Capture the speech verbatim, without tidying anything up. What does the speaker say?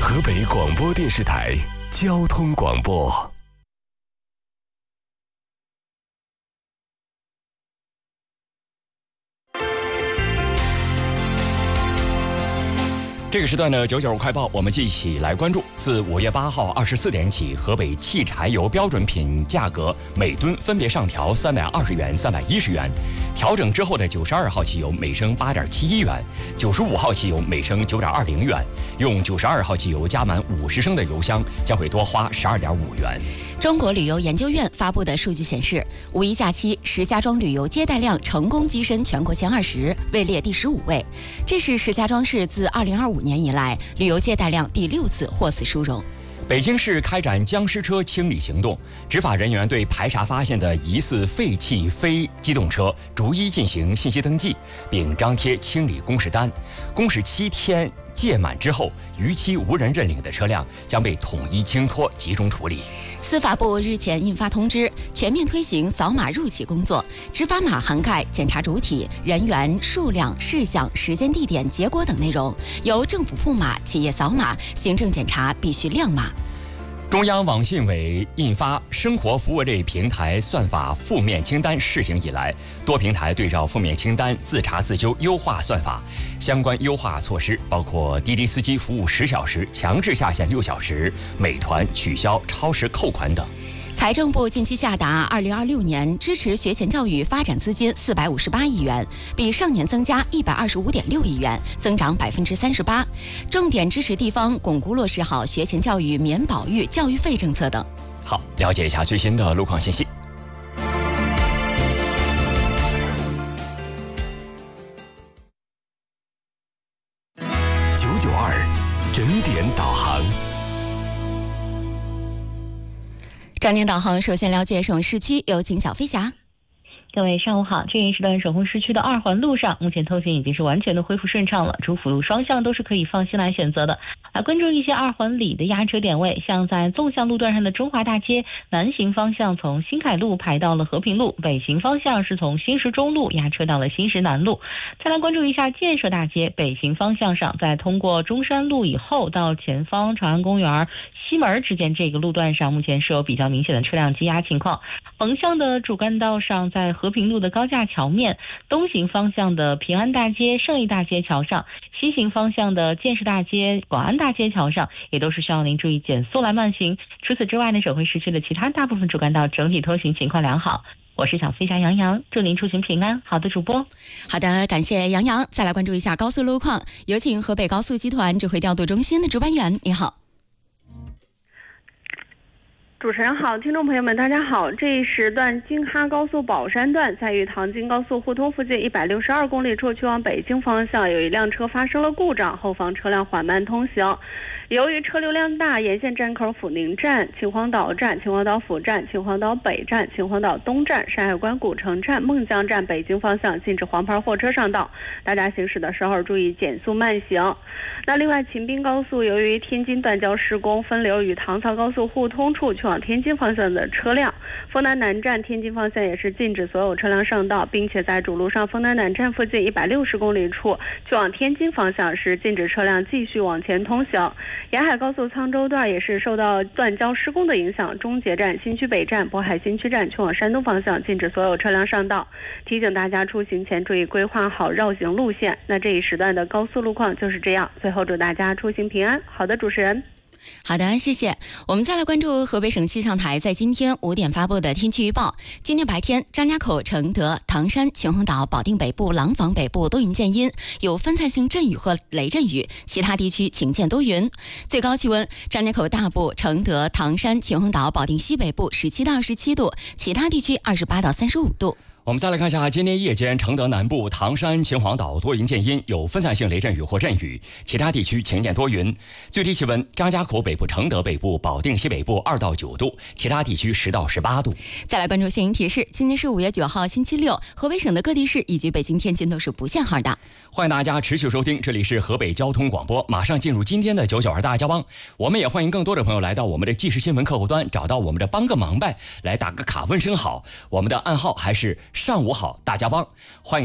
河北广播电视台交通广播。 这个时段的九九快报，我们一起来关注。自五月八号二十四点起，河北汽柴油标准品价格每吨分别上调三百二十元、三百一十元。调整之后的九十二号汽油每升八点七一元，九十五号汽油每升九点二零元。用九十二号汽油加满五十升的油箱将会多花十二点五元。 中国旅游研究院发布的数据显示，五一假期石家庄旅游接待量成功跻身全国前二十，位列第十五位。这是石家庄市自二零二五年以来旅游接待量第六次获此殊荣。 北京市开展僵尸车清理行动，执法人员对排查发现的疑似废弃非机动车逐一进行信息登记，并张贴清理公示单。公示七天届满之后，逾期无人认领的车辆将被统一清拖，集中处理。 司法部日前印发通知，全面推行扫码入企工作，执法码涵盖检查主体、人员、数量、事项、时间、地点、结果等内容，由政府付码，企业扫码，行政检查必须亮码。 中央网信委印发《生活服务类平台算法负面清单》试行以来，多平台对照负面清单自查自纠优化算法。相关优化措施包括滴滴司机服务十小时强制下线六小时，美团取消超时扣款等。 财政部近期下达二零二六年支持学前教育发展资金四百五十八亿元，比上年增加一百二十五点六亿元，增长百分之三十八。重点支持地方巩固落实好学前教育免保育教育费政策等。 好，了解一下最新的路况信息。 九九二整点导航。 整点导航，首先了解省市区，有请小飞侠。 各位上午好，这一时段省会市区的二环路上，目前通行已经是完全的恢复顺畅了，主辅路双向都是可以放心来选择的。来关注一些二环里的压车点位，像在纵向路段上的中华大街，南行方向从新凯路排到了和平路，北行方向是从新石中路压车到了新石南路。再来关注一下建设大街，北行方向上，在通过中山路以后到前方长安公园西门之间这个路段上，目前是有比较明显的车辆积压情况。横向的主干道上，在和平路的高架桥面，东行方向的平安大街、胜利大街桥上，西行方向的建设大街、广安大街桥上，也都是需要您注意减速来慢行。除此之外呢，省会市区的其他大部分主干道整体通行情况良好。我是小飞侠杨洋，祝您出行平安。好的，主播。 好的，感谢杨洋。再来关注一下高速路况，有请河北高速集团指挥调度中心的值班员，你好。 主持人好，听众朋友们大家好。这一时段京哈高速宝山段在与唐津高速互通附近一百六十二公里处去往北京方向，有一辆车发生了故障，后方车辆缓慢通行。由于车流量大，沿线站口阜宁站、秦皇岛站、秦皇岛府站、秦皇岛北站、秦皇岛东站、山海关古城站、孟江站北京方向禁止黄牌货车上道，大家行驶的时候注意减速慢行。那另外，秦滨高速由于天津段交施工，分流与唐曹高速互通处去往天津方向的车辆，丰南南站天津方向也是禁止所有车辆上道，并且在主路上丰南南站附近一百六十公里处去往天津方向是禁止车辆继续往前通行。沿海高速沧州段也是受到断交施工的影响，中捷站、新区北站、渤海新区站去往山东方向禁止所有车辆上道，提醒大家出行前注意规划好绕行路线。那这一时段的高速路况就是这样，最后祝大家出行平安。好的，主持人。 好的，谢谢。我们再来关注河北省气象台在今天五点发布的天气预报。今天白天，张家口、承德、唐山、秦皇岛、保定北部、廊坊北部多云见阴，有分散性阵雨和雷阵雨，其他地区晴见多云。最高气温，张家口大部、承德、唐山、秦皇岛、保定西北部十七到二十七度，其他地区二十八到三十五度。 我们再来看一下，今天夜间承德南部、唐山、秦皇岛多云见阴，有分散性雷阵雨或阵雨，其他地区晴见多云。最低气温，张家口北部、承德北部、保定西北部二到九度，其他地区十到十八度。 再来关注新闻提示，今天是五月九号星期六，河北省的各地市以及北京、天津都是不限号的。 欢迎大家持续收听，这里是河北交通广播，马上进入今天的九九二大交帮。我们也欢迎更多的朋友来到我们的即时新闻客户端，找到我们的帮个忙呗，来打个卡问声好。我们的暗号还是上午好大家帮，欢迎